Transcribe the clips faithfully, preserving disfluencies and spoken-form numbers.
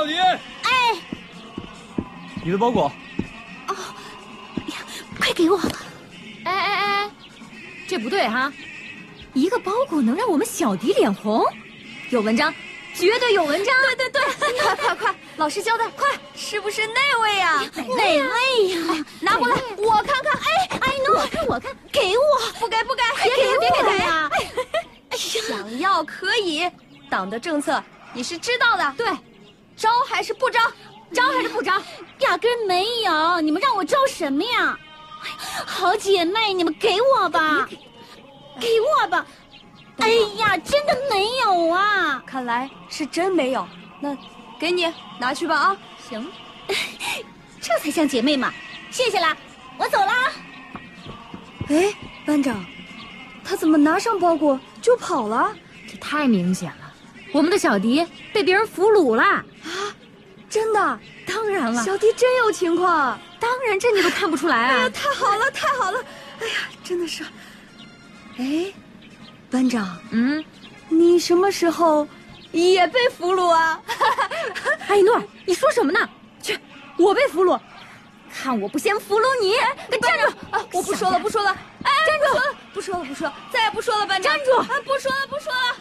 小迪， 哎， 你的包裹。 哦，呀，快给我！ 哎哎哎，这不对哈！ 一个包裹能让我们小迪脸红？有文章，绝对有文章！ 对对对，快快快，老师交代，快，是不是那位呀？ 哪位呀？哎， 拿过来，我看看。哎哎，no，我看我看，给我！ 不给不给， 别给别给我呀！ 哎呀，想要可以，党的政策你是知道的。 对， 招还是不招？招还是不招？ 压根没有，你们让我招什么呀？好姐妹，你们给我吧，给我吧！哎呀，真的没有啊！ 看来是真没有，那给你拿去吧啊！ 行，这才像姐妹嘛！谢谢啦，我走啦。 哎，班长，他怎么拿上包裹就跑了？ 这太明显了，我们的小迪被别人俘虏了啊！ 真的？ 当然了， 小迪真有情况。 当然，这你都看不出来啊！ 哎呀，太好了，太好了！哎呀，真的是。哎，班长， 嗯， 你什么时候也被俘虏啊？ 哎，诺儿，你说什么呢？去，我被俘虏，看我不先俘虏你！ 站住！啊，我不说了，不说了！哎，站住！不说了，不说了，再也不说了，班长！ 站住！ 啊，不说了，不说了！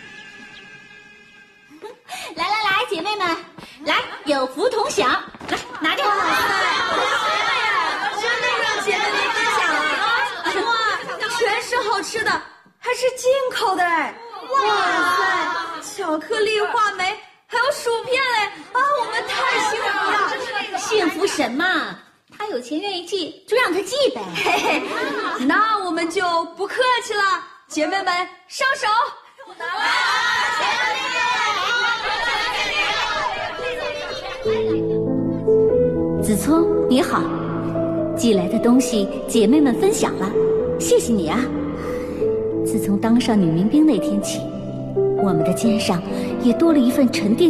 来来来，姐妹们，来有福同享，来拿着。 真的让姐妹们分享了！哇，全是好吃的，还是进口的哎！哇塞，巧克力、话梅，还有薯片嘞！啊，我们太幸福了！ 幸福什么？他有钱愿意寄，就让他寄呗。 嘿嘿，那我们就不客气了，姐妹们上手！ 子聪，你好，寄来的东西姐妹们分享了，谢谢你啊！自从当上女民兵那天起，我们的肩上也多了一份沉甸。